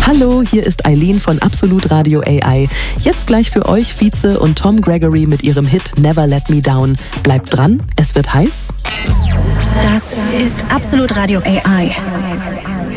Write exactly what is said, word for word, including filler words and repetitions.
Hallo, hier ist Eileen von Absolut Radio A I. Jetzt gleich für euch Vize und Tom Gregory mit ihrem Hit Never Let Me Down. Bleibt dran, es wird heiß. Das ist Absolut Radio A I.